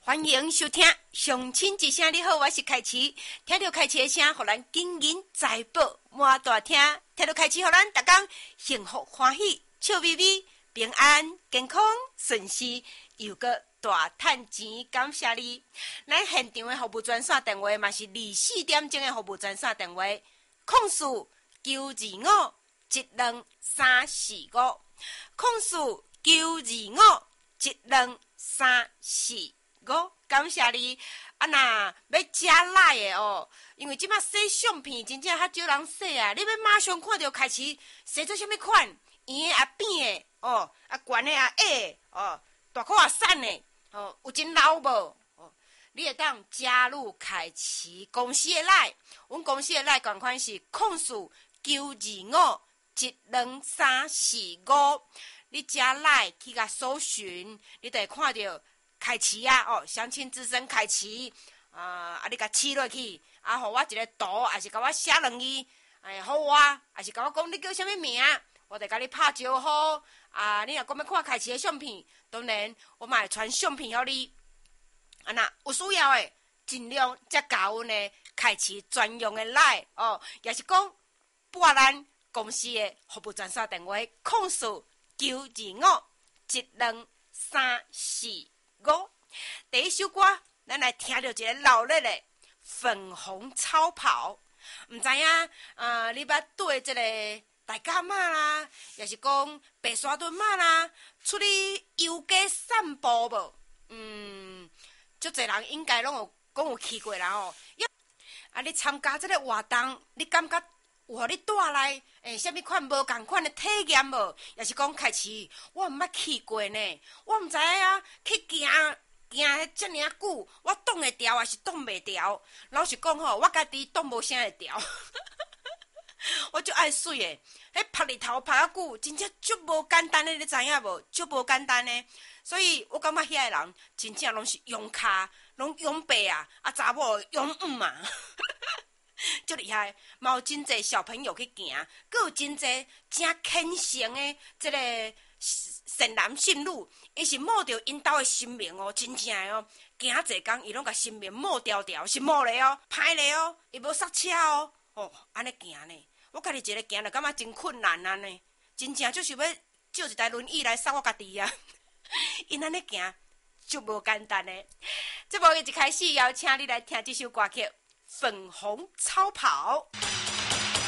欢迎收听相亲一声你好，我是凯琪。听到凯琪的声，互咱金银财宝满大厅。听到凯琪，互咱大家幸福欢喜、笑眯眯、平安、健康、顺遂，又个大赚钱。感谢你！咱现场的服务专线电话嘛是24点钟的服务专线电话，04-925-12345，04-925-12345。感谢你！啊，若要食奶的哦，因为即摆洗相片真正较少人洗啊。你要马上看到开始洗做啥物款？圆的啊扁的哦，啊悬的啊矮的哦，大块啊瘦的哦，有真老无？哦，你会当加入凯奇公司的奶，阮公司的奶共款是04-925-12345。你加奶去甲搜寻，你就会看到凯奇啊，哦，相亲之声凯奇，你甲试落去，互我一个图，还是甲我写2字，互我，还是甲我讲你叫啥物名，我就甲你拍招呼。你若讲要看凯奇的相片，当然我嘛会传相片互你。若有需要的，尽量才加阮的凯奇专用的来哦，也是讲拨咱公司的服务专线电话04-925-12345。第一首歌，咱来听到一个老热的粉红超跑。唔知影你捌对这个大甲妈啦，也是讲白沙屯妈啦，出去游街散步无？足侪人应该拢有讲有去过啦吼。你参加这个活动，你感觉有互你带来啥物款无共款的体验无？也是讲开始我毋捌去过呢，我毋知影去行遮尔久，我挡会牢还是挡袂牢？老实讲吼，我家己挡无啥会牢。我就爱水的，迄晒日头晒啊久，真正足无简单的，你知影无？足无简单的，所以我感觉遐个人真正拢是勇卡，拢勇爸啊，查某勇啊。足厉害，嘛有真侪小朋友去行，阁有真侪真虔诚的这个善男信女，伊是冒着因兜的生命哦，真正的哦，行一工伊拢甲生命冒条条，是冒咧哦，歹咧哦，伊无刹车哦，安尼行呢，我家己一个行就感觉真困难啊呢，真正就想要借一台轮椅来送我家己啊，因安尼行足无简单的。节目一开始邀请你来听这首歌曲。粉红超跑。